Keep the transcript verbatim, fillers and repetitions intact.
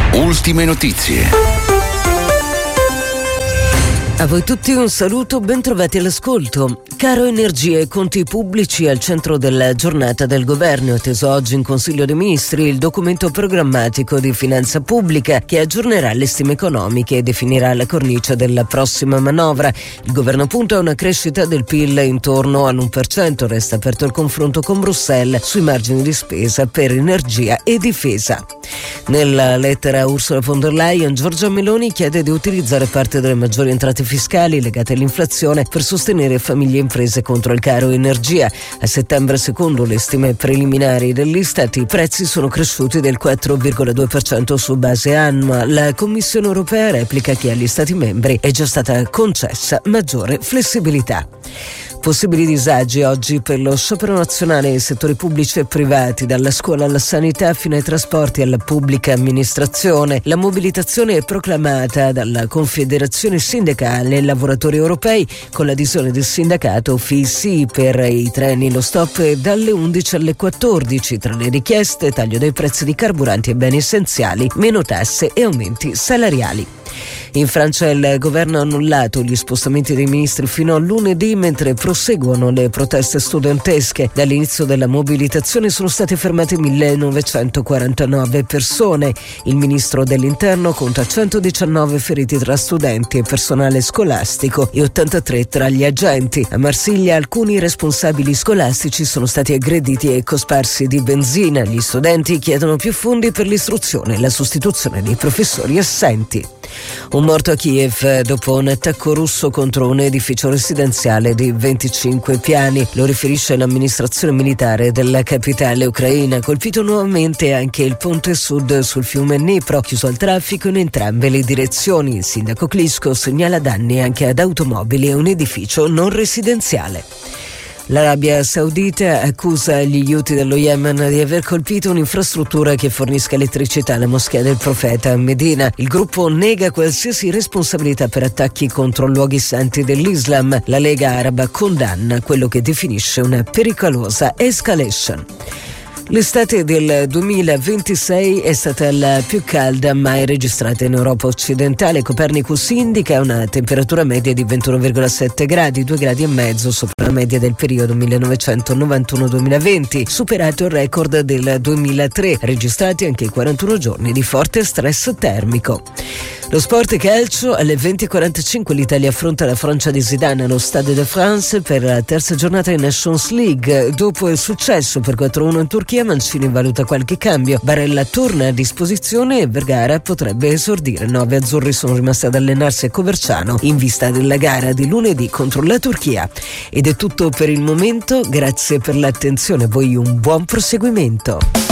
Ultime notizie. A voi tutti un saluto, ben trovati all'ascolto. Caro energia e conti pubblici al centro della giornata del governo. È atteso oggi in Consiglio dei Ministri il documento programmatico di finanza pubblica che aggiornerà le stime economiche e definirà la cornice della prossima manovra. Il governo punta a una crescita del P I L intorno all'uno per cento. Resta aperto il confronto con Bruxelles sui margini di spesa per energia e difesa. Nella lettera a Ursula von der Leyen, Giorgia Meloni chiede di utilizzare parte delle maggiori entrate fiscali legate all'inflazione per sostenere famiglie e imprese contro il caro energia. A settembre, secondo le stime preliminari dell'Istat, i prezzi sono cresciuti del quattro virgola due per cento su base annua. La Commissione europea replica che agli Stati membri è già stata concessa maggiore flessibilità. Possibili disagi oggi per lo sciopero nazionale nei settori pubblici e privati, dalla scuola alla sanità fino ai trasporti alla pubblica amministrazione. La mobilitazione è proclamata dalla Confederazione Sindacale Lavoratori Europei con l'adesione del sindacato F I S I per i treni. Lo stop è dalle undici alle quattordici. Tra le richieste, taglio dei prezzi di carburanti e beni essenziali, meno tasse e aumenti salariali. In Francia il governo ha annullato gli spostamenti dei ministri fino a lunedì mentre proseguono le proteste studentesche. Dall'inizio della mobilitazione sono state fermate millenovecentoquarantanove persone. Il ministro dell'Interno conta centodiciannove feriti tra studenti e personale scolastico e ottantatré tra gli agenti. A Marsiglia alcuni responsabili scolastici sono stati aggrediti e cosparsi di benzina. Gli studenti chiedono più fondi per l'istruzione e la sostituzione dei professori assenti. Un morto a Kiev dopo un attacco russo contro un edificio residenziale di venticinque piani. Lo riferisce l'amministrazione militare della capitale ucraina. Colpito nuovamente anche il ponte sud sul fiume Dnipro, chiuso al traffico in entrambe le direzioni. Il sindaco Klitschko segnala danni anche ad automobili e un edificio non residenziale. L'Arabia Saudita accusa gli Houthi dello Yemen di aver colpito un'infrastruttura che fornisca elettricità alla moschea del profeta a Medina. Il gruppo nega qualsiasi responsabilità per attacchi contro luoghi santi dell'Islam. La Lega Araba condanna quello che definisce una pericolosa escalation. L'estate del duemilaventisei è stata la più calda mai registrata in Europa occidentale. Copernicus indica una temperatura media di ventuno virgola sette gradi, due gradi e mezzo sopra la media del periodo millenovecentonovantuno duemilaventi, superato il record del duemilatré, registrati anche i quarantuno giorni di forte stress termico. Lo sport e calcio, alle venti e quarantacinque l'Italia affronta la Francia di Zidane allo Stade de France per la terza giornata in Nations League. Dopo il successo per quattro a uno in Turchia, Mancini valuta qualche cambio. Barella torna a disposizione e Vergara potrebbe esordire. Nove azzurri sono rimasti ad allenarsi a Coverciano in vista della gara di lunedì contro la Turchia. Ed è tutto per il momento, grazie per l'attenzione, a voi un buon proseguimento.